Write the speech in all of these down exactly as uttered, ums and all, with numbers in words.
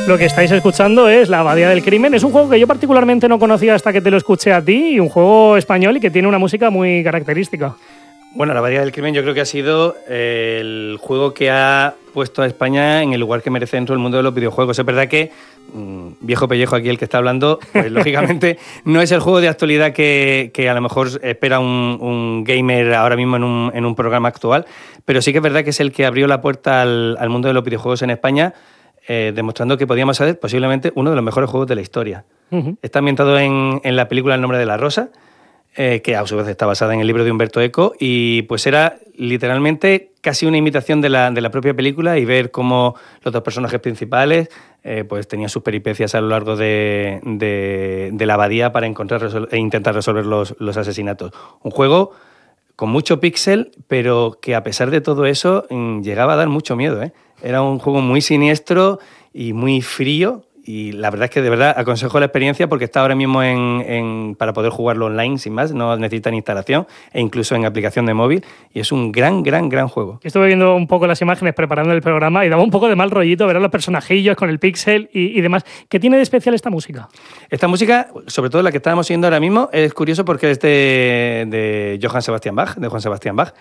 Lo que estáis escuchando es La Abadía del Crimen. Es un juego que yo particularmente no conocía hasta que te lo escuché a ti, y un juego español y que tiene una música muy característica. Bueno, La Abadía del Crimen yo creo que ha sido eh, el juego que ha puesto a España en el lugar que merece dentro del mundo de los videojuegos. Es verdad que, mmm, viejo pellejo aquí el que está hablando, pues lógicamente no es el juego de actualidad que, que a lo mejor espera un, un gamer ahora mismo en un, en un programa actual, pero sí que es verdad que es el que abrió la puerta al, al mundo de los videojuegos en España, eh, demostrando que podíamos ser posiblemente uno de los mejores juegos de la historia. Uh-huh. Está ambientado en, en la película El nombre de la rosa, Eh, que a su vez está basada en el libro de Humberto Eco, y pues era literalmente casi una imitación de la, de la propia película, y ver cómo los dos personajes principales eh, pues tenían sus peripecias a lo largo de, de, de la abadía para encontrar e intentar resolver los, los asesinatos. Un juego con mucho píxel, pero que a pesar de todo eso mmm, llegaba a dar mucho miedo, ¿eh? Era un juego muy siniestro y muy frío. Y la verdad es que de verdad aconsejo la experiencia, porque está ahora mismo en, en, para poder jugarlo online sin más, no necesitan instalación, e incluso en aplicación de móvil, y es un gran, gran, gran juego. Estuve viendo un poco las imágenes preparando el programa y daba un poco de mal rollito ver a los personajillos con el píxel y, y demás. ¿Qué tiene de especial esta música? Esta música, sobre todo la que estábamos oyendo ahora mismo, es curioso porque es de, de Johann Sebastian Bach, de Juan Sebastián Bach.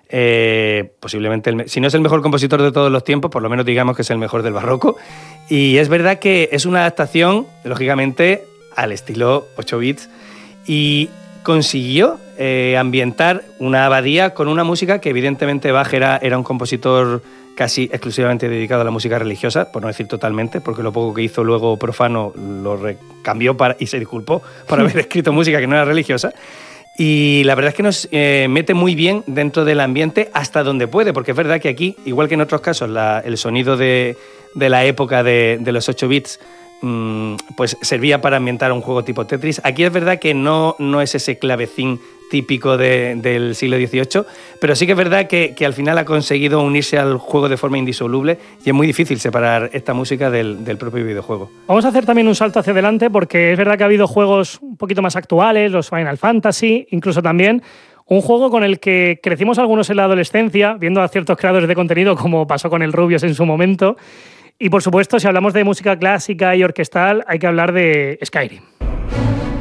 Eh, posiblemente, el, si no es el mejor compositor de todos los tiempos, por lo menos digamos que es el mejor del barroco. Y es verdad que es una adaptación, lógicamente, al estilo ocho bits, y consiguió eh, ambientar una abadía con una música que evidentemente Bach era, era un compositor casi exclusivamente dedicado a la música religiosa, por no decir totalmente, porque lo poco que hizo luego profano lo cambió para, y se disculpó por haber escrito música que no era religiosa. Y la verdad es que nos eh, mete muy bien dentro del ambiente hasta donde puede, porque es verdad que aquí, igual que en otros casos, la, el sonido de, de la época de, de los ocho bits mmm, pues servía para ambientar un juego tipo Tetris. Aquí es verdad que no, no es ese clavecín típico de, del siglo dieciocho, pero sí que es verdad que, que al final ha conseguido unirse al juego de forma indisoluble, y es muy difícil separar esta música del, del propio videojuego. Vamos a hacer también un salto hacia adelante, porque es verdad que ha habido juegos un poquito más actuales, los Final Fantasy, incluso también un juego con el que crecimos algunos en la adolescencia, viendo a ciertos creadores de contenido, como pasó con el Rubius en su momento. Y por supuesto, si hablamos de música clásica y orquestal, hay que hablar de Skyrim.